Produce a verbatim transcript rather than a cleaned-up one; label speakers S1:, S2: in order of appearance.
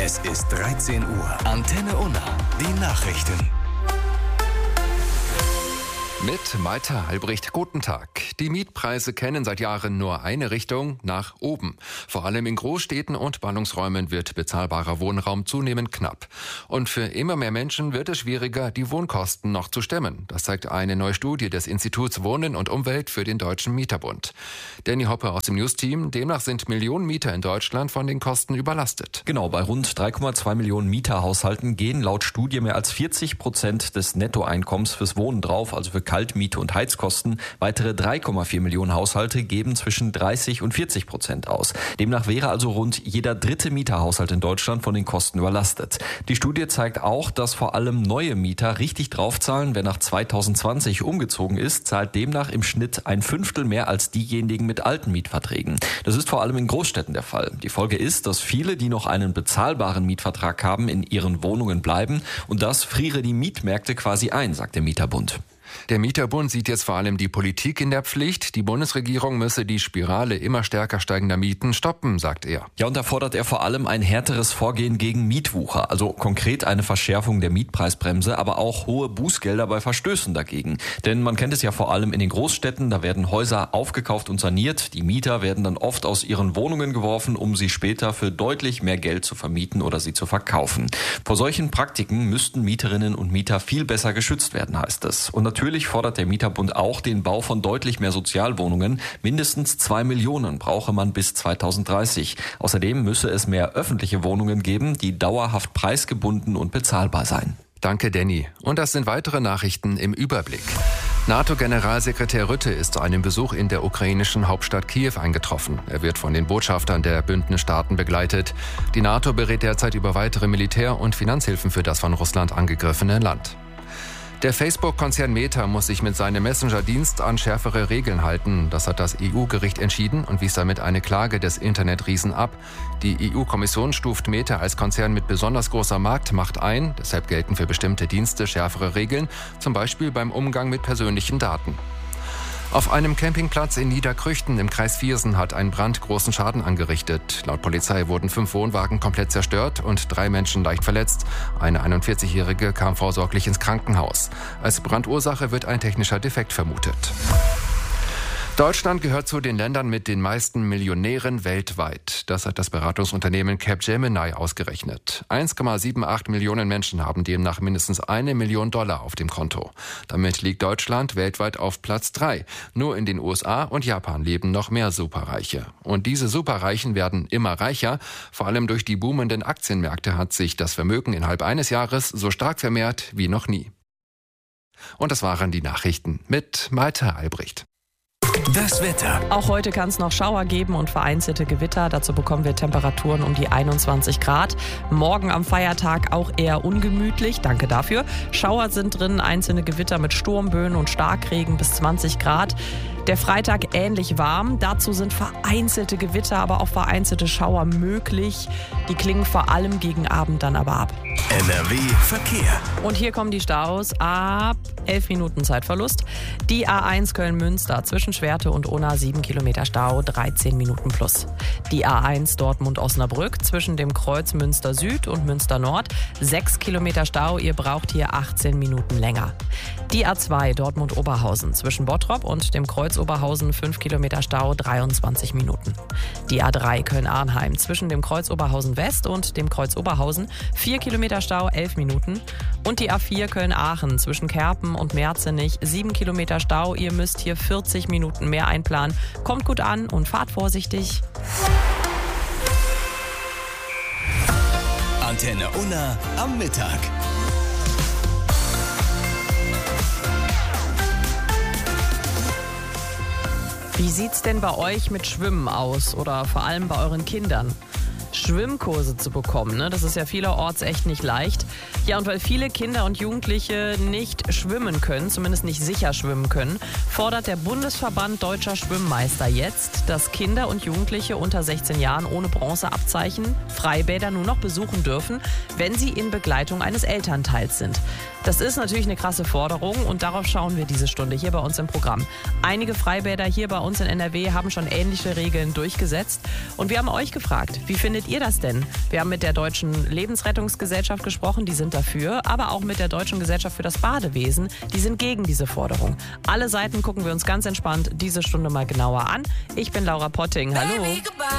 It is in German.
S1: Es ist dreizehn Uhr. Antenne Unna. Die Nachrichten.
S2: Mit Malte Albrecht, guten Tag. Die Mietpreise kennen seit Jahren nur eine Richtung, nach oben. Vor allem in Großstädten und Ballungsräumen wird bezahlbarer Wohnraum zunehmend knapp. Und für immer mehr Menschen wird es schwieriger, die Wohnkosten noch zu stemmen. Das zeigt eine neue Studie des Instituts Wohnen und Umwelt für den Deutschen Mieterbund. Danny Hoppe aus dem News-Team. Demnach sind Millionen Mieter in Deutschland von den Kosten überlastet.
S3: Genau, bei rund drei Komma zwei Millionen Mieterhaushalten gehen laut Studie mehr als vierzig Prozent des Nettoeinkommens fürs Wohnen drauf, also für Kaltmiete und Heizkosten. Weitere drei Komma vier Millionen Haushalte geben zwischen dreißig und vierzig Prozent aus. Demnach wäre also rund jeder dritte Mieterhaushalt in Deutschland von den Kosten überlastet. Die Studie zeigt auch, dass vor allem neue Mieter richtig draufzahlen. Wer nach zweitausendzwanzig umgezogen ist, zahlt demnach im Schnitt ein Fünftel mehr als diejenigen mit alten Mietverträgen. Das ist vor allem in Großstädten der Fall. Die Folge ist, dass viele, die noch einen bezahlbaren Mietvertrag haben, in ihren Wohnungen bleiben. Und das friere die Mietmärkte quasi ein, sagt der Mieterbund.
S2: Der Mieterbund sieht jetzt vor allem die Politik in der Pflicht. Die Bundesregierung müsse die Spirale immer stärker steigender Mieten stoppen, sagt er.
S3: Ja, und da fordert er vor allem ein härteres Vorgehen gegen Mietwucher. Also konkret eine Verschärfung der Mietpreisbremse, aber auch hohe Bußgelder bei Verstößen dagegen. Denn man kennt es ja vor allem in den Großstädten. Da werden Häuser aufgekauft und saniert. Die Mieter werden dann oft aus ihren Wohnungen geworfen, um sie später für deutlich mehr Geld zu vermieten oder sie zu verkaufen. Vor solchen Praktiken müssten Mieterinnen und Mieter viel besser geschützt werden, heißt es. Und natürlich Natürlich fordert der Mieterbund auch den Bau von deutlich mehr Sozialwohnungen. Mindestens zwei Millionen brauche man bis zweitausenddreißig. Außerdem müsse es mehr öffentliche Wohnungen geben, die dauerhaft preisgebunden und bezahlbar seien.
S2: Danke, Danny. Und das sind weitere Nachrichten im Überblick. NATO-Generalsekretär Rutte ist zu einem Besuch in der ukrainischen Hauptstadt Kiew eingetroffen. Er wird von den Botschaftern der Bündnisstaaten begleitet. Die NATO berät derzeit über weitere Militär- und Finanzhilfen für das von Russland angegriffene Land. Der Facebook-Konzern Meta muss sich mit seinem Messenger-Dienst an schärfere Regeln halten. Das hat das E U-Gericht entschieden und wies damit eine Klage des Internetriesen ab. Die E U-Kommission stuft Meta als Konzern mit besonders großer Marktmacht ein. Deshalb gelten für bestimmte Dienste schärfere Regeln, zum Beispiel beim Umgang mit persönlichen Daten. Auf einem Campingplatz in Niederkrüchten im Kreis Viersen hat ein Brand großen Schaden angerichtet. Laut Polizei wurden fünf Wohnwagen komplett zerstört und drei Menschen leicht verletzt. Eine einundvierzigjährige kam vorsorglich ins Krankenhaus. Als Brandursache wird ein technischer Defekt vermutet. Deutschland gehört zu den Ländern mit den meisten Millionären weltweit. Das hat das Beratungsunternehmen Capgemini ausgerechnet. eins Komma achtundsiebzig Millionen Menschen haben demnach mindestens eine Million Dollar auf dem Konto. Damit liegt Deutschland weltweit auf Platz drei. Nur in den U S A und Japan leben noch mehr Superreiche. Und diese Superreichen werden immer reicher. Vor allem durch die boomenden Aktienmärkte hat sich das Vermögen innerhalb eines Jahres so stark vermehrt wie noch nie. Und das waren die Nachrichten mit Malte Albrecht.
S1: Das Wetter.
S4: Auch heute kann es noch Schauer geben und vereinzelte Gewitter. Dazu bekommen wir Temperaturen um die einundzwanzig Grad. Morgen am Feiertag auch eher ungemütlich. Danke dafür. Schauer sind drin, einzelne Gewitter mit Sturmböen und Starkregen bis zwanzig Grad. Der Freitag ähnlich warm. Dazu sind vereinzelte Gewitter, aber auch vereinzelte Schauer möglich. Die klingen vor allem gegen Abend dann aber ab.
S1: N R W Verkehr.
S4: Und hier kommen die Staus ab elf Minuten Zeitverlust. Die A eins Köln-Münster zwischen Schwerte und Unna sieben Kilometer Stau, dreizehn Minuten plus. Die A eins Dortmund-Osnabrück zwischen dem Kreuz Münster Süd und Münster Nord, sechs Kilometer Stau. Ihr braucht hier achtzehn Minuten länger. Die A zwei Dortmund-Oberhausen zwischen Bottrop und dem Kreuz Oberhausen, fünf Kilometer Stau, dreiundzwanzig Minuten. Die A drei Köln-Arnheim zwischen dem Kreuz Oberhausen West und dem Kreuz Oberhausen, vier Kilometer Stau, elf Minuten. Und die A vier Köln-Aachen zwischen Kerpen und Merzenich, sieben Kilometer Stau. Ihr müsst hier vierzig Minuten mehr einplanen. Kommt gut an und fahrt vorsichtig.
S1: Antenne Unna am Mittag.
S4: Wie sieht's denn bei euch mit Schwimmen aus oder vor allem bei euren Kindern? Schwimmkurse zu bekommen, ne? Das ist ja vielerorts echt nicht leicht. Ja, und weil viele Kinder und Jugendliche nicht schwimmen können, zumindest nicht sicher schwimmen können, fordert der Bundesverband Deutscher Schwimmmeister jetzt, dass Kinder und Jugendliche unter sechzehn Jahren ohne Bronzeabzeichen Freibäder nur noch besuchen dürfen, wenn sie in Begleitung eines Elternteils sind. Das ist natürlich eine krasse Forderung und darauf schauen wir diese Stunde hier bei uns im Programm. Einige Freibäder hier bei uns in N R W haben schon ähnliche Regeln durchgesetzt und wir haben euch gefragt, wie findet findet ihr das denn? Wir haben mit der Deutschen Lebensrettungsgesellschaft gesprochen, die sind dafür, aber auch mit der Deutschen Gesellschaft für das Badewesen, die sind gegen diese Forderung. Alle Seiten gucken wir uns ganz entspannt diese Stunde mal genauer an. Ich bin Laura Potting, hallo.